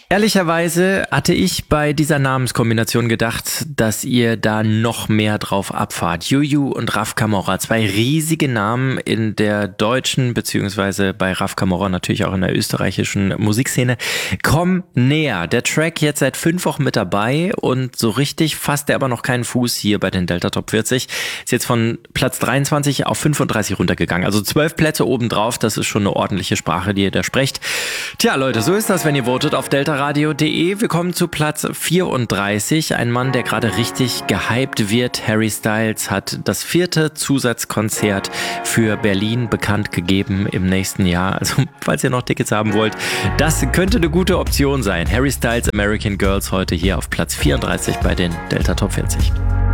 Ehrlicherweise hatte ich bei dieser Namenskombination gedacht, dass ihr da noch mehr drauf abfahrt. Juju und Raf Camora, zwei riesige Namen in der deutschen, beziehungsweise bei Raf Camora natürlich auch in der österreichischen Musikszene. Komm näher. Der Track jetzt seit 5 Wochen mit dabei und so richtig fasst er aber noch keinen Fuß hier bei den Delta Top 40. Ist jetzt von Platz 23 auf 35 runtergegangen. Also 12 Plätze obendrauf. Das ist schon eine ordentliche Sprache, die ihr da sprecht. Tja, Leute, so ist das, wenn ihr votet auf deltaradio.de. Wir kommen zu Platz 34. Ein Mann, der gerade richtig gehypt wird. Harry Styles hat das 4. Zusatzkonzert für Berlin bekannt gegeben im nächsten Jahr. Also, falls ihr noch Tickets haben wollt, das könnte eine gute Option sein. Harry Styles, American Girls, heute hier auf Platz 34 bei den Delta Top 40.